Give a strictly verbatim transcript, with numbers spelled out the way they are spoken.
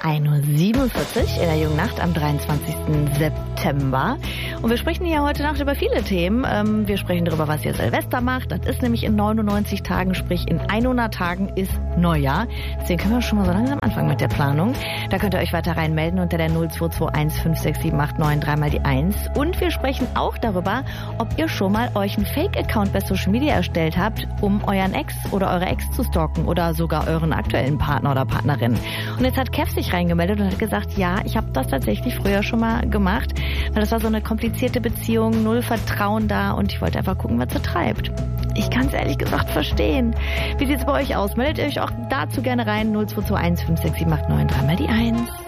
ein Uhr siebenundvierzig in der jungen Nacht am dreiundzwanzigsten September. Und wir sprechen hier heute Nacht über viele Themen. Ähm, wir sprechen darüber, was ihr Silvester macht. Das ist nämlich in neunundneunzig Tagen, sprich in hundert Tagen ist Neujahr. Deswegen können wir schon mal so langsam anfangen mit der Planung. Da könnt ihr euch weiter reinmelden unter der null zwei zwei eins fünf sechs sieben acht neun drei mal die eins. Und wir sprechen auch darüber, ob ihr schon mal euch einen Fake-Account bei Social Media erstellt habt, um euren Ex oder eure Ex zu stalken oder sogar euren aktuellen Partner oder Partnerin. Und jetzt hat Kev sich reingemeldet und hat gesagt, ja, ich habe das tatsächlich früher schon mal gemacht, weil das war so eine komplizierte Beziehung, null Vertrauen da und ich wollte einfach gucken, was sie treibt. Ich kann es ehrlich gesagt verstehen. Wie sieht's bei euch aus? Meldet ihr euch auch dazu gerne rein, null zwei zwei eins fünf sechs sieben acht neun drei mal die eins.